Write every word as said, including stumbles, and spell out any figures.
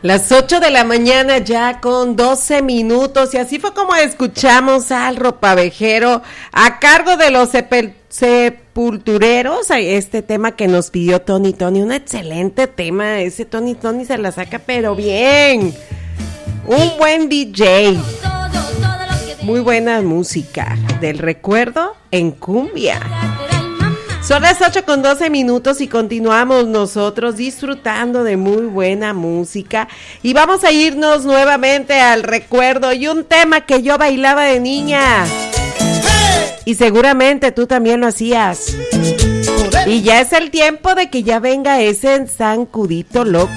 Las ocho de la mañana ya con doce minutos y así fue como escuchamos al ropavejero a cargo de los sepel- sepultureros, este tema que nos pidió Tony Tony, un excelente tema, ese Tony Tony se la saca pero bien, un buen D J, muy buena música, del recuerdo en cumbia. Son las ocho con doce minutos y continuamos nosotros disfrutando de muy buena música y vamos a irnos nuevamente al recuerdo y un tema que yo bailaba de niña y seguramente tú también lo hacías y ya es el tiempo de que ya venga ese zancudito loco.